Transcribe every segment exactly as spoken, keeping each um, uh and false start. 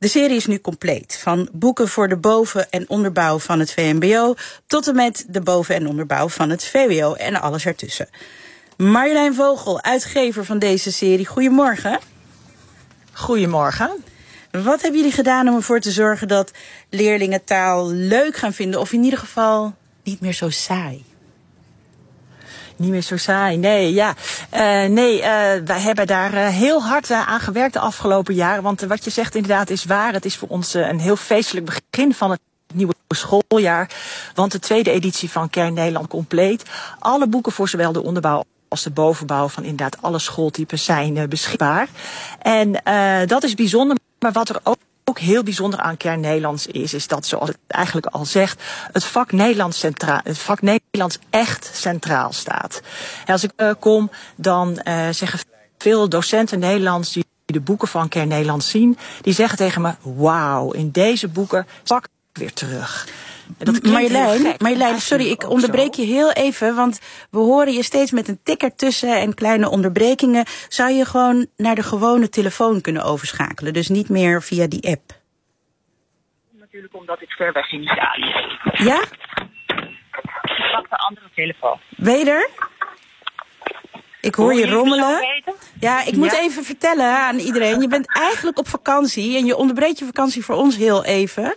De serie is nu compleet. Van boeken voor de boven- en onderbouw van het V M B O... tot en met de boven- en onderbouw van het V W O en alles ertussen. Marjolein Vogel, uitgever van deze serie. Goedemorgen. Goedemorgen. Wat hebben jullie gedaan om ervoor te zorgen dat leerlingen taal leuk gaan vinden... of in ieder geval niet meer zo saai? Niet meer zo saai, nee, ja. Uh, nee, uh, wij hebben daar uh, heel hard uh, aan gewerkt de afgelopen jaren. Want uh, wat je zegt inderdaad is waar. Het is voor ons uh, een heel feestelijk begin van het nieuwe schooljaar. Want de tweede editie van Kern Nederland compleet. Alle boeken voor zowel de onderbouw als de bovenbouw van inderdaad alle schooltypen zijn uh, beschikbaar. En uh, dat is bijzonder, maar wat er ook... Ook heel bijzonder aan Kern Nederlands is, is dat, zoals het eigenlijk al zegt, het vak Nederlands, centraal, het vak Nederlands echt centraal staat. En als ik uh, kom, dan uh, zeggen veel docenten Nederlands die de boeken van Kern Nederlands zien, die zeggen tegen me, wauw, in deze boeken pak ik weer terug. Marjolein, Marjolein, sorry, ik onderbreek je heel even, want we horen je steeds met een tikker tussen en kleine onderbrekingen. Zou je gewoon naar de gewone telefoon kunnen overschakelen, dus niet meer via die app? Natuurlijk omdat ik ver weg in Italië ben. Ja? Ik pak de andere telefoon. Ben je er? Ik hoor, hoor je rommelen. Ja, ik moet ja. even vertellen aan iedereen. Je bent eigenlijk op vakantie en je onderbreekt je vakantie voor ons heel even.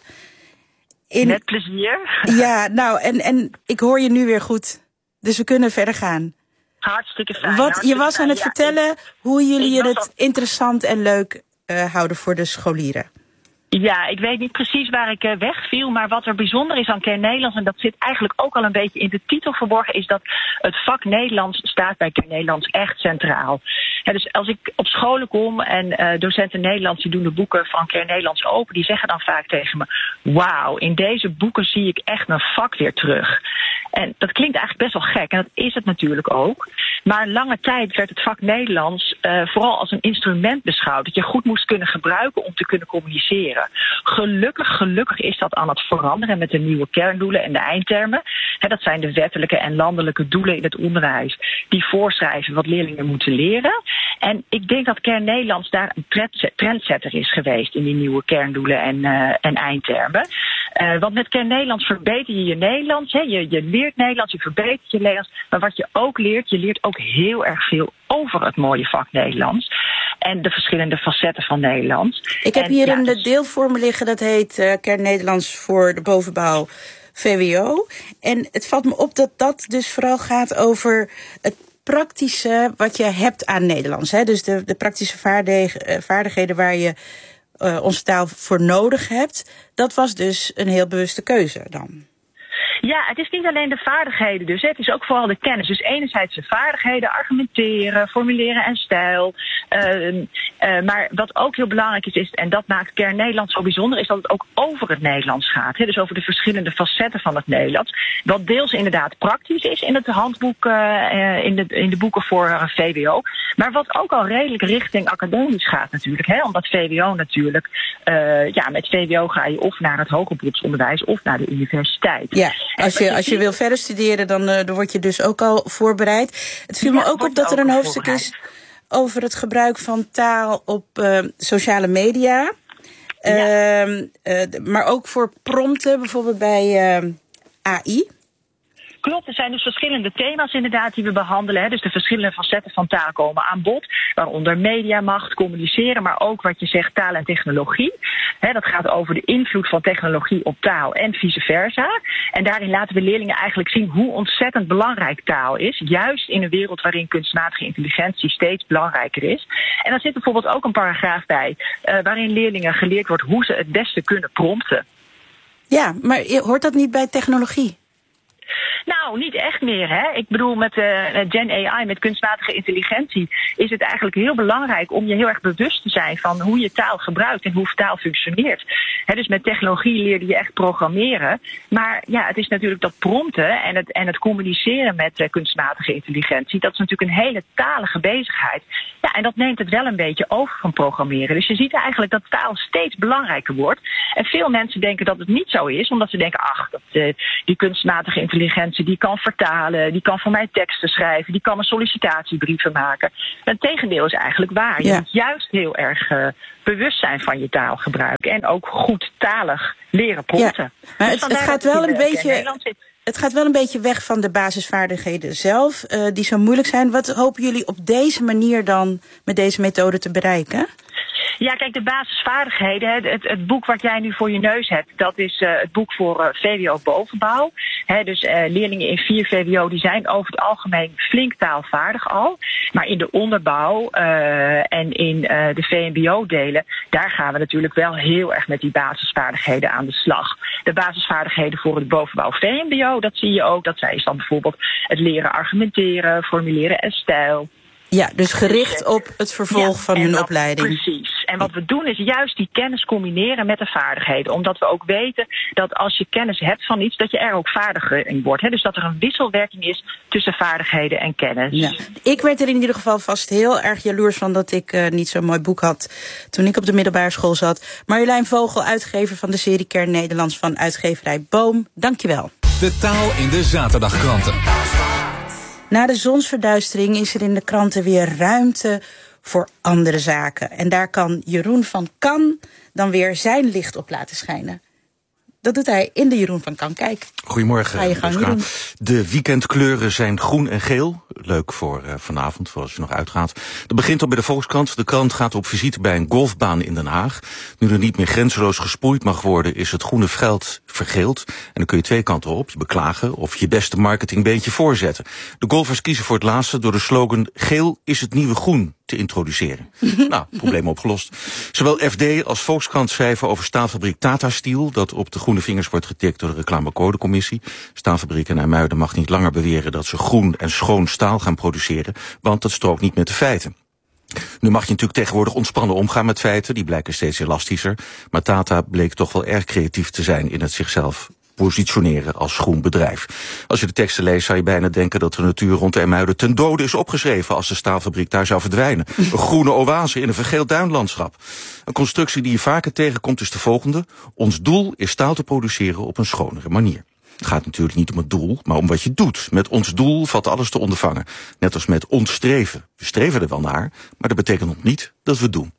In... Met plezier. Ja, nou, en, en ik hoor je nu weer goed. Dus we kunnen verder gaan. Hartstikke fijn. Wat, hartstikke je was fijn. aan het ja, vertellen ik, hoe jullie het al... interessant en leuk uh, houden voor de scholieren. Ja, ik weet niet precies waar ik uh, wegviel, maar wat er bijzonder is aan Kern Nederlands, en dat zit eigenlijk ook al een beetje in de titel verborgen, is dat het vak Nederlands staat bij Kern Nederlands echt centraal. Ja, dus als ik op scholen kom en uh, docenten Nederlands die doen de boeken van Kern Nederlands open, die zeggen dan vaak tegen me, wauw, in deze boeken zie ik echt mijn vak weer terug. En dat klinkt eigenlijk best wel gek, en dat is het natuurlijk ook. Maar lange tijd werd het vak Nederlands uh, vooral als een instrument beschouwd, dat je goed moest kunnen gebruiken om te kunnen communiceren. Gelukkig, gelukkig is dat aan het veranderen met de nieuwe kerndoelen en de eindtermen. He, dat zijn de wettelijke en landelijke doelen in het onderwijs die voorschrijven wat leerlingen moeten leren. En ik denk dat Kern Nederlands daar een trendsetter is geweest in die nieuwe kerndoelen en, uh, en eindtermen. Uh, want met Kern Nederlands verbeter je je Nederlands. He. Je, je leert Nederlands, je verbetert je Nederlands. Maar wat je ook leert, je leert ook heel erg veel over het mooie vak Nederlands. En de verschillende facetten van Nederlands. Ik heb en, hier ja, een dus... deel voor me liggen, dat heet uh, Kern Nederlands voor de bovenbouw V W O. En het valt me op dat dat dus vooral gaat over het praktische wat je hebt aan Nederlands. Hè? Dus de, de praktische vaardig, vaardigheden waar je uh, onze taal voor nodig hebt. Dat was dus een heel bewuste keuze dan. Ja, het is niet alleen de vaardigheden dus. Hè. Het is ook vooral de kennis. Dus enerzijds de vaardigheden, argumenteren, formuleren en stijl. Uh, uh, maar wat ook heel belangrijk is, is, en dat maakt Kern Nederlands zo bijzonder, is dat het ook over het Nederlands gaat. Hè. Dus over de verschillende facetten van het Nederlands. Wat deels inderdaad praktisch is in het handboek, uh, in, de, in de boeken voor uh, V W O. Maar wat ook al redelijk richting academisch gaat natuurlijk. Hè. Omdat V W O natuurlijk, uh, ja, met V W O ga je of naar het hoger beroepsonderwijs of naar de universiteit. Ja. Als je, als je wil verder studeren, dan, uh, dan word je dus ook al voorbereid. Het viel me ja, ook op dat er een hoofdstuk is over het gebruik van taal op uh, sociale media. Ja. Uh, uh, maar ook voor prompten, bijvoorbeeld bij uh, A I. Klopt, er zijn dus verschillende thema's inderdaad die we behandelen. Hè. Dus de verschillende facetten van taal komen aan bod. Waaronder mediamacht, communiceren, maar ook wat je zegt taal en technologie. Hè, dat gaat over de invloed van technologie op taal en vice versa. En daarin laten we leerlingen eigenlijk zien hoe ontzettend belangrijk taal is. Juist in een wereld waarin kunstmatige intelligentie steeds belangrijker is. En daar zit bijvoorbeeld ook een paragraaf bij uh, waarin leerlingen geleerd wordt hoe ze het beste kunnen prompten. Ja, maar hoort dat niet bij technologie? Nou, niet echt meer. Hè? Ik bedoel, met uh, Gen A I, met kunstmatige intelligentie, is het eigenlijk heel belangrijk om je heel erg bewust te zijn van hoe je taal gebruikt en hoe taal functioneert. Hè, dus met technologie leerde je echt programmeren. Maar ja, het is natuurlijk dat prompten en het, en het communiceren met uh, kunstmatige intelligentie, dat is natuurlijk een hele talige bezigheid. Ja, en dat neemt het wel een beetje over van programmeren. Dus je ziet eigenlijk dat taal steeds belangrijker wordt. En veel mensen denken dat het niet zo is, omdat ze denken, ach, dat, uh, die kunstmatige intelligentie mensen. Die kan vertalen, die kan voor mij teksten schrijven, die kan mijn sollicitatiebrieven maken. Het tegendeel is eigenlijk waar. Je Ja. moet juist heel erg uh, bewust zijn van je taalgebruik. En ook goed talig leren prompten. Ja. Maar dus het, het gaat wel een beetje... zit. Het gaat wel een beetje weg van de basisvaardigheden zelf, uh, die zo moeilijk zijn. Wat hopen jullie op deze manier dan met deze methode te bereiken? Ja, kijk, de basisvaardigheden, het, het, het boek wat jij nu voor je neus hebt, dat is uh, het boek voor uh, V W O bovenbouw. He, dus uh, leerlingen in vier V W O, die zijn over het algemeen flink taalvaardig al. Maar in de onderbouw uh, en in uh, de V M B O-delen, daar gaan we natuurlijk wel heel erg met die basisvaardigheden aan de slag. De basisvaardigheden voor het bovenbouw V M B O, dat zie je ook. Dat is dan bijvoorbeeld het leren argumenteren, formuleren en stijl. Ja, dus gericht op het vervolg ja, van hun dat, opleiding. Precies. En wat we doen is juist die kennis combineren met de vaardigheden. Omdat we ook weten dat als je kennis hebt van iets, dat je er ook vaardiger in wordt. Hè? Dus dat er een wisselwerking is tussen vaardigheden en kennis. Ja. Ik werd er in ieder geval vast heel erg jaloers van dat ik uh, niet zo'n mooi boek had toen ik op de middelbare school zat. Marjolein Vogel, uitgever van de serie Kern Nederlands van uitgeverij Boom. Dankjewel. De taal in de zaterdagkranten. Na de zonsverduistering is er in de kranten weer ruimte voor andere zaken. En daar kan Jeroen van Kan dan weer zijn licht op laten schijnen. Dat doet hij in de Jeroen van Kan. Kijk. Goedemorgen. Ga je gang, Jeroen. De weekendkleuren zijn groen en geel. Leuk voor uh, vanavond, voor als je nog uitgaat. Dat begint al bij de Volkskrant. De krant gaat op visite bij een golfbaan in Den Haag. Nu er niet meer grenzeloos gesproeid mag worden, is het groene veld vergeeld. En dan kun je twee kanten op. Je beklagen of je beste marketingbeentje voorzetten. De golfers kiezen voor het laatste door de slogan geel is het nieuwe groen te introduceren. Nou, probleem opgelost. Zowel F D als Volkskrant schrijven over staalfabriek Tata Steel, dat op de groene vingers wordt getikt door de reclamecodecommissie. Staalfabriek in IJmuiden mag niet langer beweren dat ze groen en schoon staal gaan produceren, want dat strookt niet met de feiten. Nu mag je natuurlijk tegenwoordig ontspannen omgaan met feiten, die blijken steeds elastischer. Maar Tata bleek toch wel erg creatief te zijn in het zichzelf positioneren als groen bedrijf. Als je de teksten leest zou je bijna denken dat de natuur rond IJmuiden ten dode is opgeschreven als de staalfabriek daar zou verdwijnen. Een groene oase in een vergeeld duinlandschap. Een constructie die je vaker tegenkomt is de volgende. Ons doel is staal te produceren op een schonere manier. Het gaat natuurlijk niet om het doel, maar om wat je doet. Met ons doel valt alles te ondervangen. Net als met ons streven. We streven er wel naar, maar dat betekent nog niet dat we het doen.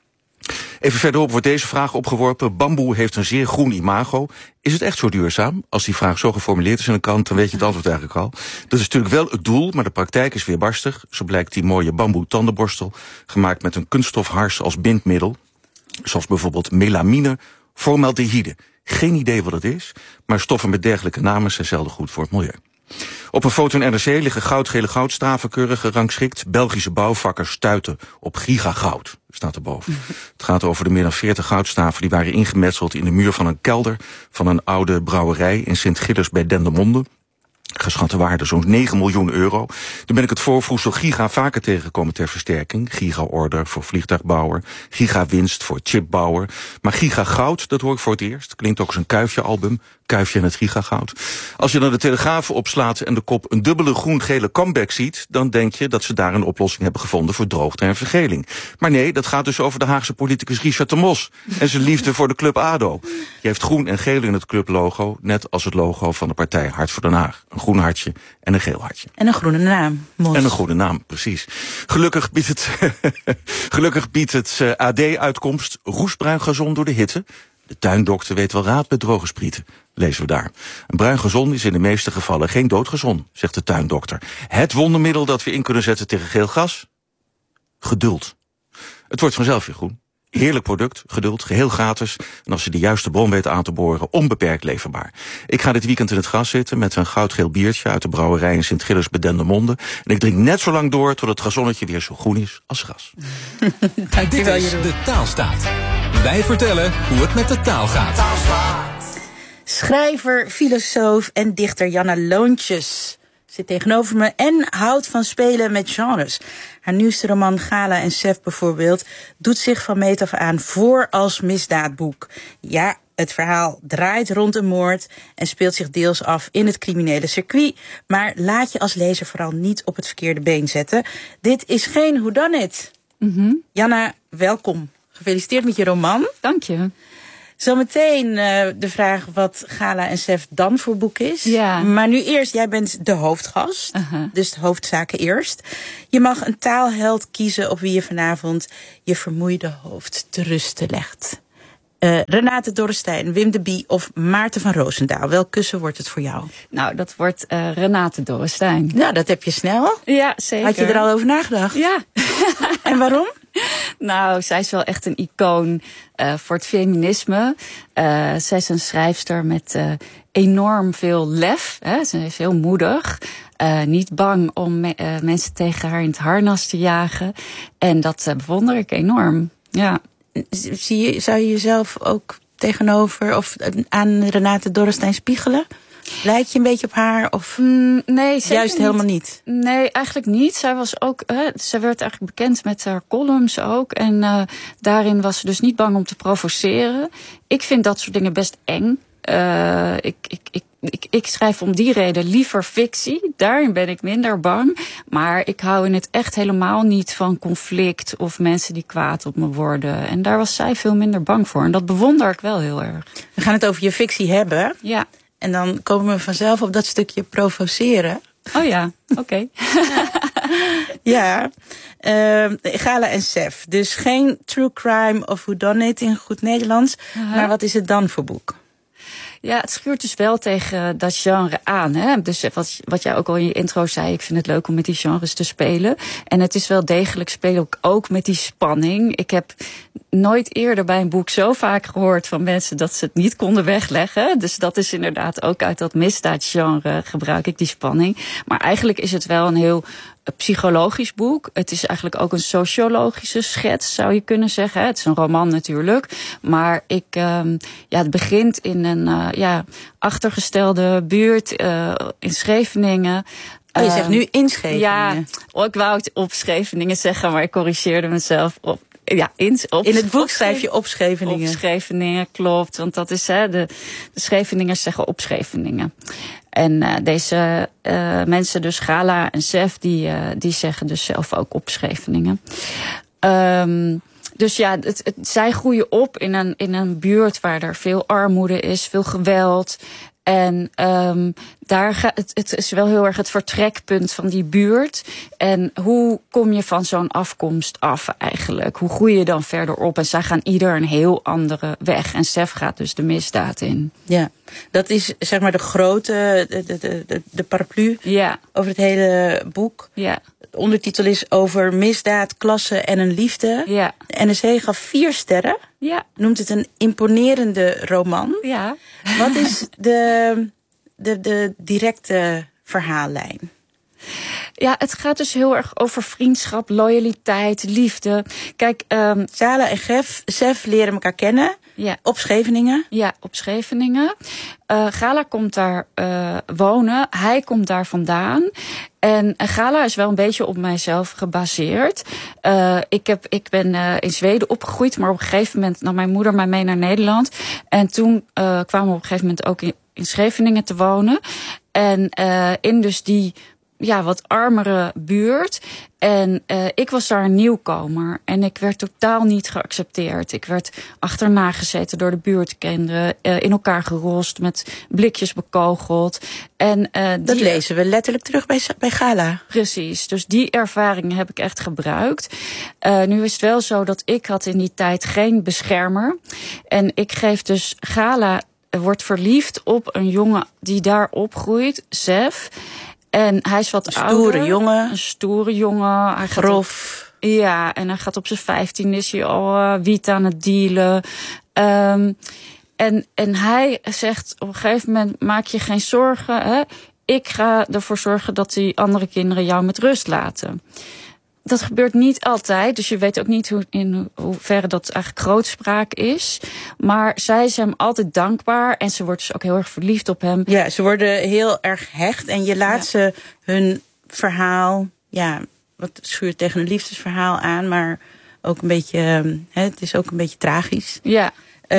Even verderop wordt deze vraag opgeworpen. Bamboe heeft een zeer groen imago. Is het echt zo duurzaam? Als die vraag zo geformuleerd is in een krant, dan weet je het antwoord eigenlijk al. Dat is natuurlijk wel het doel, maar de praktijk is weerbarstig. Zo blijkt die mooie bamboe tandenborstel, gemaakt met een kunststofhars als bindmiddel. Zoals bijvoorbeeld melamine, formaldehyde. Geen idee wat het is, maar stoffen met dergelijke namen zijn zelden goed voor het milieu. Op een foto in N R C liggen goudgele goudstaven keurig gerangschikt. Belgische bouwvakkers stuiten op gigagoud, staat erboven. Het gaat over de meer dan veertig goudstaven die waren ingemetseld in de muur van een kelder van een oude brouwerij in Sint-Gilles bij Dendermonde. Geschatte waarde zo'n negen miljoen euro. Toen ben ik het voorvoegsel giga vaker tegengekomen ter versterking. Giga-order voor vliegtuigbouwer. Giga-winst voor chipbouwer. Maar giga-goud, dat hoor ik voor het eerst. Klinkt ook als een Kuifje-album. Kuifje en het gigagoud. Als je dan de Telegraaf opslaat en de kop een dubbele groen-gele comeback ziet, dan denk je dat ze daar een oplossing hebben gevonden voor droogte en vergeling. Maar nee, dat gaat dus over de Haagse politicus Richard de Mos en zijn liefde voor de club ADO. Die heeft groen en geel in het clublogo, net als het logo van de partij Hart voor Den Haag. Een groen hartje en een geel hartje. En een groene naam. Mos. En een groene naam, precies. Gelukkig biedt het, gelukkig biedt het uh, A D-uitkomst roestbruin gazon door de hitte. De tuindokter weet wel raad met droge sprieten, lezen we daar. Een bruin gazon is in de meeste gevallen geen doodgazon, zegt de tuindokter. Het wondermiddel dat we in kunnen zetten tegen geel gas? Geduld. Het wordt vanzelf weer groen. Heerlijk product, geduld, geheel gratis. En als je de juiste bron weet aan te boren, onbeperkt leverbaar. Ik ga dit weekend in het gras zitten met een goudgeel biertje uit de brouwerij in Sint-Gilles bij Dendermonde. En ik drink net zo lang door tot het gazonnetje weer zo groen is als gras. Dit is De Taalstaat. Wij vertellen hoe het met de taal gaat. Schrijver, filosoof en dichter Janna Loontjes zit tegenover me en houdt van spelen met genres. Haar nieuwste roman Gala en Sef bijvoorbeeld doet zich van meet af aan voor als misdaadboek. Ja, het verhaal draait rond een moord en speelt zich deels af in het criminele circuit. Maar laat je als lezer vooral niet op het verkeerde been zetten. Dit is geen whodunit. Mm-hmm. Janna, welkom. Gefeliciteerd met je roman. Dank je. Zometeen uh, de vraag wat Gala en Sef dan voor boek is. Ja. Maar nu eerst, jij bent de hoofdgast. Uh-huh. Dus de hoofdzaken eerst. Je mag een taalheld kiezen op wie je vanavond je vermoeide hoofd te rusten legt. Uh, Renate Dorrestein, Wim de Bie of Maarten van Roosendaal. Welk kussen wordt het voor jou? Nou, dat wordt uh, Renate Dorrestein. Nou, dat heb je snel. Ja, zeker. Had je er al over nagedacht? Ja. En waarom? Nou, zij is wel echt een icoon uh, voor het feminisme. Uh, zij is een schrijfster met uh, enorm veel lef. Hè. Ze is heel moedig. Uh, niet bang om me- uh, mensen tegen haar in het harnas te jagen. En dat uh, bewonder ik enorm. Ja. Zie je, zou je jezelf ook tegenover of aan Renate Dorrestein spiegelen? Lijkt je een beetje op haar of mm, nee, zeker juist niet. helemaal niet? Nee, eigenlijk niet. Zij was ook, uh, zij werd eigenlijk bekend met haar columns ook. En uh, daarin was ze dus niet bang om te provoceren. Ik vind dat soort dingen best eng. Uh, ik, ik, ik, ik, ik schrijf om die reden liever fictie. Daarin ben ik minder bang. Maar ik hou in het echt helemaal niet van conflict of mensen die kwaad op me worden. En daar was zij veel minder bang voor. En dat bewonder ik wel heel erg. We gaan het over je fictie hebben. Ja. En dan komen we vanzelf op dat stukje provoceren. Oh ja, oké. Okay. Ja, uh, Gala en Sef. Dus geen true crime of whodunit in goed Nederlands. Uh-huh. Maar wat is het dan voor boek? Ja, het schuurt dus wel tegen dat genre aan. Hè? Dus wat, wat jij ook al in je intro zei, ik vind het leuk om met die genres te spelen. En het is wel degelijk, speel ik ook met die spanning. Ik heb nooit eerder bij een boek zo vaak gehoord van mensen dat ze het niet konden wegleggen. Dus dat is inderdaad ook uit dat misdaadgenre gebruik ik die spanning. Maar eigenlijk is het wel een heel psychologisch boek. Het is eigenlijk ook een sociologische schets, zou je kunnen zeggen. Het is een roman natuurlijk. Maar ik, um, ja, het begint in een uh, ja, achtergestelde buurt uh, in Scheveningen. Oh, je zegt nu in Scheveningen. Ja, oh, ik wou het op Scheveningen zeggen, maar ik corrigeerde mezelf op. Ja, in, op, in het boek schrijf je op Scheveningen. Op Scheveningen, klopt. Want dat is, hè, de, de Scheveningers zeggen op Scheveningen. En uh, deze uh, mensen, dus Gala en Sef, die, uh, die zeggen dus zelf ook op Scheveningen. Um, dus ja, het, het, zij groeien op in een, in een buurt waar er veel armoede is, veel geweld. En um, daar ga, het, het is wel heel erg het vertrekpunt van die buurt. En hoe kom je van zo'n afkomst af eigenlijk? Hoe groei je dan verder op? En zij gaan ieder een heel andere weg. En Sef gaat dus de misdaad in. Ja, dat is zeg maar de grote, de, de, de, de paraplu ja. over het hele boek. Ja. De ondertitel is over misdaad, klasse en een liefde. Ja. De N R C gaf vier sterren. Ja. Noemt het een imponerende roman. Ja. Wat is de, de, de directe verhaallijn? Ja, het gaat dus heel erg over vriendschap, loyaliteit, liefde. Kijk, um, Gala en Gef, Sef leren elkaar kennen. Ja. Op Scheveningen. Ja, op Scheveningen. Uh, Gala komt daar uh, wonen. Hij komt daar vandaan. En uh, Gala is wel een beetje op mijzelf gebaseerd. Uh, ik, heb, ik ben uh, in Zweden opgegroeid, maar op een gegeven moment nam mijn moeder mij mee naar Nederland. En toen uh, kwamen we op een gegeven moment ook in, in Scheveningen te wonen. En uh, in dus die ja, wat armere buurt. En uh, ik was daar een nieuwkomer. En ik werd totaal niet geaccepteerd. Ik werd achterna gezeten door de buurtkinderen. Uh, in elkaar gerost, met blikjes bekogeld. En, uh, die, dat lezen we letterlijk terug bij, bij Gala. Precies, dus die ervaring heb ik echt gebruikt. Uh, nu is het wel zo dat ik had in die tijd geen beschermer. En ik geef dus Gala, uh, wordt verliefd op een jongen die daar opgroeit, Sef. En hij is wat een ouder. Stoere jongen. Een stoere jongen. Hij grof. Op, ja, en hij gaat op zijn vijftien is hij al uh, wiet aan het dealen. Um, en, en hij zegt op een gegeven moment, maak je geen zorgen. Hè? Ik ga ervoor zorgen dat die andere kinderen jou met rust laten. Dat gebeurt niet altijd, dus je weet ook niet hoe, in hoeverre dat eigenlijk grootspraak is. Maar zij is hem altijd dankbaar en ze wordt dus ook heel erg verliefd op hem. Ja, ze worden heel erg hecht en je laat ja. ze hun verhaal, ja, wat schuurt tegen een liefdesverhaal aan, maar ook een beetje, hè, het is ook een beetje tragisch. Ja.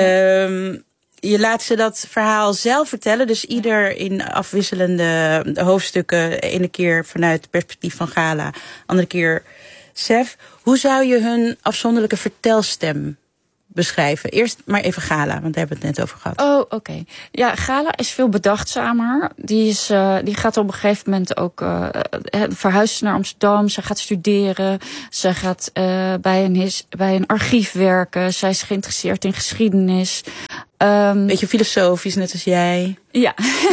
Um, je laat ze dat verhaal zelf vertellen, dus ieder in afwisselende hoofdstukken, ene keer vanuit het perspectief van Gala, andere keer Sef. Hoe zou je hun afzonderlijke vertelstem beschrijven. Eerst maar even Gala, want daar hebben we het net over gehad. Oh, oké. Okay. Ja, Gala is veel bedachtzamer. Die, is, uh, die gaat op een gegeven moment ook uh, verhuizen naar Amsterdam. Ze gaat studeren. Ze gaat uh, bij, een his, bij een archief werken. Zij is geïnteresseerd in geschiedenis. Um, Beetje filosofisch, net als jij. Ja,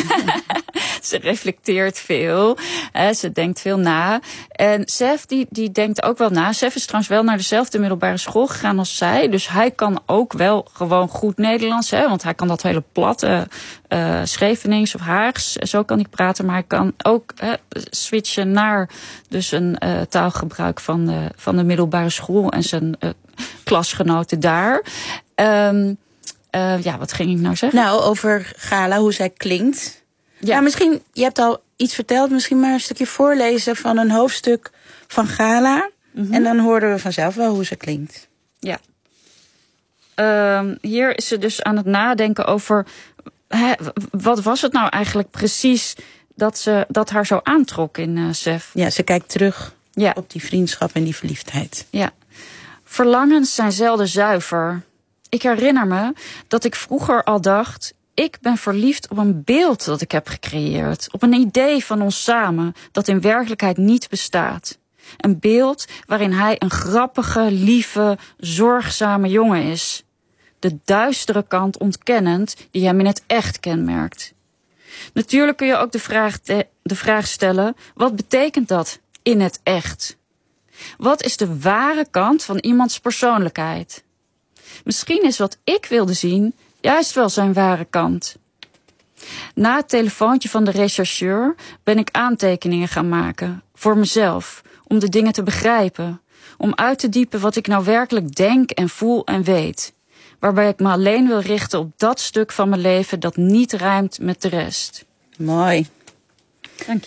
ze reflecteert veel. Hè, ze denkt veel na. En Sef, die, die denkt ook wel na. Sef is trouwens wel naar dezelfde middelbare school gegaan als zij. Dus hij kan ook wel gewoon goed Nederlands. Hè, want hij kan dat hele platte uh, Schevenings of Haags. Zo kan hij praten. Maar hij kan ook uh, switchen naar dus een uh, taalgebruik van de, van de middelbare school. En zijn uh, klasgenoten daar. Um, Uh, ja, wat ging ik nou zeggen? Nou, over Gala, hoe zij klinkt. Ja, nou, misschien, je hebt al iets verteld, misschien maar een stukje voorlezen van een hoofdstuk van Gala. Mm-hmm. En dan horen we vanzelf wel hoe ze klinkt. Ja. Uh, hier is ze dus aan het nadenken over, hè, wat was het nou eigenlijk precies dat, ze, dat haar zo aantrok in uh, Sef? Ja, ze kijkt terug ja. op die vriendschap en die verliefdheid. Ja. Verlangens zijn zelden zuiver. Ik herinner me dat ik vroeger al dacht, ik ben verliefd op een beeld dat ik heb gecreëerd. Op een idee van ons samen dat in werkelijkheid niet bestaat. Een beeld waarin hij een grappige, lieve, zorgzame jongen is. De duistere kant ontkennend die hem in het echt kenmerkt. Natuurlijk kun je ook de vraag, te, de vraag stellen, wat betekent dat in het echt? Wat is de ware kant van iemands persoonlijkheid? Misschien is wat ik wilde zien juist wel zijn ware kant. Na het telefoontje van de rechercheur ben ik aantekeningen gaan maken. Voor mezelf. Om de dingen te begrijpen. Om uit te diepen wat ik nou werkelijk denk en voel en weet. Waarbij ik me alleen wil richten op dat stuk van mijn leven dat niet rijmt met de rest. Mooi. Dank je.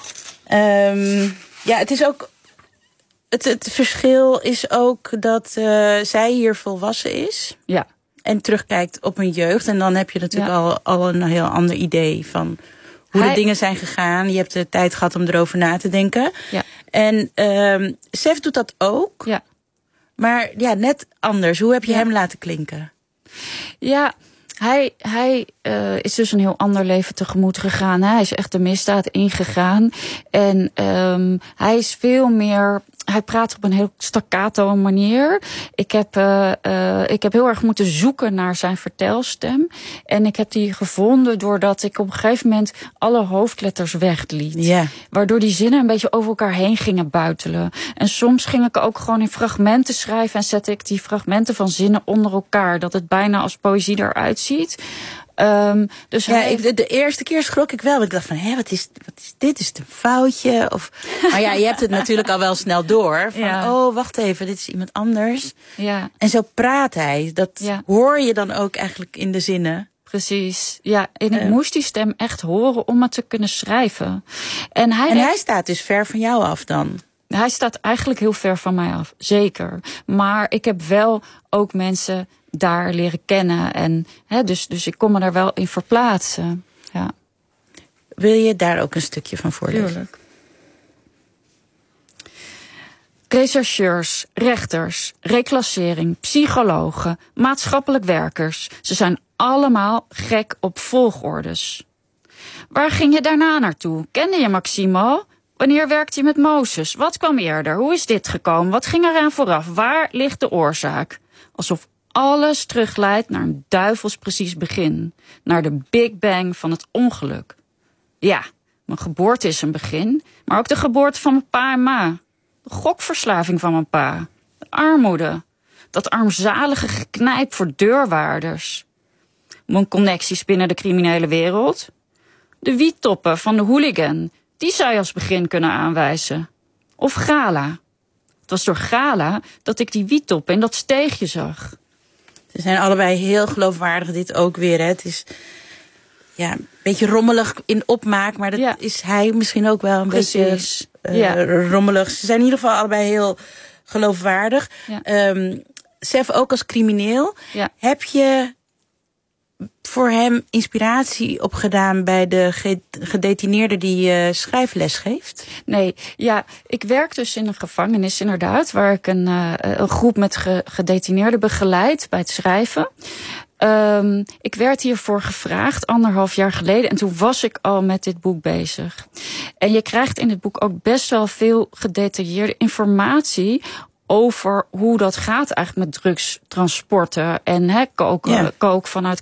Um, ja, het is ook... Het, het verschil is ook dat uh, zij hier volwassen is. Ja. En terugkijkt op hun jeugd. En dan heb je natuurlijk ja. al, al een heel ander idee van hoe Hij... de dingen zijn gegaan. Je hebt de tijd gehad om erover na te denken. Ja. En um, Sef doet dat ook. Ja. Maar ja, net anders. Hoe heb je ja. hem laten klinken? Ja, hij, hij uh, is dus een heel ander leven tegemoet gegaan. Hij is echt de misdaad ingegaan. En um, hij is veel meer... Hij praat op een heel staccato manier. Ik heb, uh, uh, ik heb heel erg moeten zoeken naar zijn vertelstem. En ik heb die gevonden doordat ik op een gegeven moment alle hoofdletters wegliet. Yeah. Waardoor die zinnen een beetje over elkaar heen gingen buitelen. En soms ging ik ook gewoon in fragmenten schrijven en zette ik die fragmenten van zinnen onder elkaar. Dat het bijna als poëzie eruit ziet. Um, dus ja, hij... ik, de eerste keer schrok ik wel. Want ik dacht van, hé, wat is, wat is dit? Is het een foutje? Of... Maar ja, je hebt het natuurlijk al wel snel door. Van, ja. oh, wacht even, dit is iemand anders. Ja. En zo praat hij. Dat ja. hoor je dan ook eigenlijk in de zinnen. Precies, ja. En ik uh. moest die stem echt horen om het te kunnen schrijven. En hij, en hij staat dus ver van jou af dan? Hij staat eigenlijk heel ver van mij af, zeker. Maar ik heb wel ook mensen daar leren kennen. En, hè, dus, dus ik kon me daar wel in verplaatsen. Ja. Wil je daar ook een stukje van voorlezen? Tuurlijk. Rechercheurs, rechters, reclassering, psychologen, maatschappelijk werkers. Ze zijn allemaal gek op volgordes. Waar ging je daarna naartoe? Kende je Maximo? Wanneer werkte je met Mozes? Wat kwam eerder? Hoe is dit gekomen? Wat ging eraan vooraf? Waar ligt de oorzaak? Alsof alles terugleidt naar een duivels precies begin. Naar de Big Bang van het ongeluk. Ja, mijn geboorte is een begin, maar ook de geboorte van mijn pa en ma. De gokverslaving van mijn pa. De armoede. Dat armzalige geknijp voor deurwaarders. Mijn connecties binnen de criminele wereld. De wiettoppen van de hooligan. Die zou je als begin kunnen aanwijzen. Of Gala. Het was door Gala dat ik die wiettoppen in dat steegje zag. Ze zijn allebei heel geloofwaardig, dit ook weer. Hè. Het is ja, een beetje rommelig in opmaak, maar dat ja. is hij misschien ook wel een Precies. beetje uh, ja. rommelig. Ze zijn in ieder geval allebei heel geloofwaardig. Ja. Um, Sef ook als crimineel. Ja. Heb je voor hem inspiratie opgedaan bij de gedetineerde die uh, schrijfles geeft? Nee, ja, ik werk dus in een gevangenis inderdaad, waar ik een, uh, een groep met ge- gedetineerden begeleid bij het schrijven. Um, ik werd hiervoor gevraagd anderhalf jaar geleden en toen was ik al met dit boek bezig. En je krijgt in dit boek ook best wel veel gedetailleerde informatie over hoe dat gaat eigenlijk met drugstransporten en he, koken, ja. kook vanuit